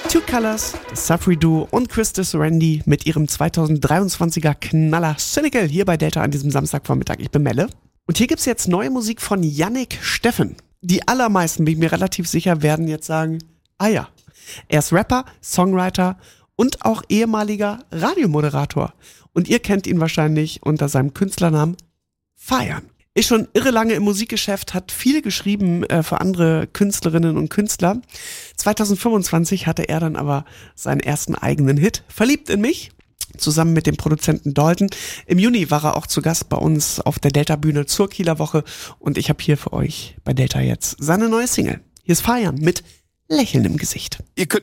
Two Colors, das Safri Duo und Chris Sorandi mit ihrem 2023er Knaller Cynical hier bei Delta an diesem Samstagvormittag. Ich bin Melle. Und hier gibt's jetzt neue Musik von Yannick Steffen. Die allermeisten, bin ich mir relativ sicher, werden jetzt sagen, ah ja, er ist Rapper, Songwriter und auch ehemaliger Radiomoderator. Und ihr kennt ihn wahrscheinlich unter seinem Künstlernamen Feiern. Ist schon irre lange im Musikgeschäft, hat viel geschrieben für andere Künstlerinnen und Künstler. 2025 hatte er dann aber seinen ersten eigenen Hit, Verliebt in mich, zusammen mit dem Produzenten Dalton. Im Juni war er auch zu Gast bei uns auf der Delta-Bühne zur Kieler Woche und ich habe hier für euch bei Delta jetzt seine neue Single. Hier ist Feiern mit Lächeln im Gesicht. Ihr könnt